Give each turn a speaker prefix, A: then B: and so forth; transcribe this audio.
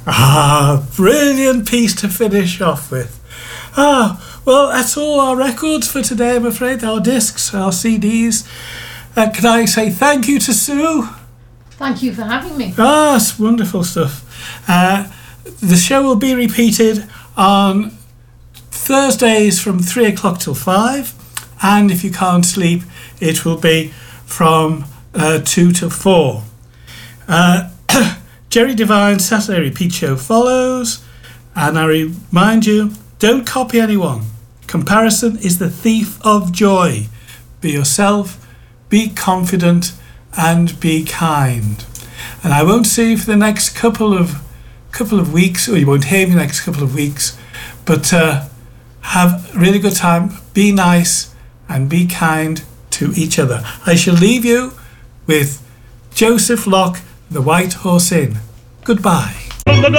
A: Brilliant piece to finish off with. Well, that's all our records for today, I'm afraid. Our discs, our CDs. Can I say thank you to Sue?
B: Thank you for having me.
A: It's wonderful stuff. The show will be repeated on Thursdays from 3 o'clock till 5. And if you can't sleep, it will be from 2 till 4. Jerry Devine's Saturday Repeat Show follows. And I remind you, don't copy anyone. Comparison is the thief of joy. Be yourself, be confident, and be kind. And I won't see you for the next couple of weeks, or you won't hear me the next couple of weeks, but have a really good time, be nice, and be kind to each other. I shall leave you with Joseph Locke, The White Horse Inn. Goodbye.